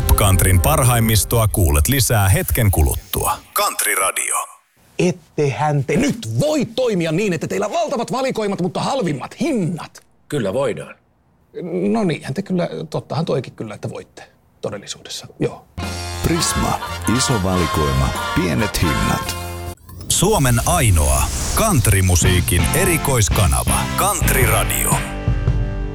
Top Countryn parhaimmistoa kuulet lisää hetken kuluttua. Country Radio. Ettehän te nyt voi toimia niin, että teillä on valtavat valikoimat, mutta halvimmat hinnat. Kyllä voidaan. No niinhän te kyllä, tottahan toikin kyllä, että voitte todellisuudessa, joo. Prisma, iso valikoima, pienet hinnat. Suomen ainoa countrymusiikin erikoiskanava. Country Radio.